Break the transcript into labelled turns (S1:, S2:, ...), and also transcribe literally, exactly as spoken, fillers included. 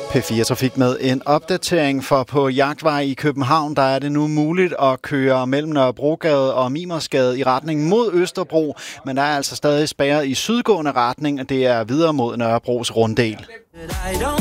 S1: P fire Trafik med en opdatering, for på Jagtvej i København, der er det nu muligt at køre mellem Nørrebrogade og Mimersgade i retning mod Østerbro, men der er altså stadig spærret i sydgående retning, og det er videre mod Nørrebros runddel.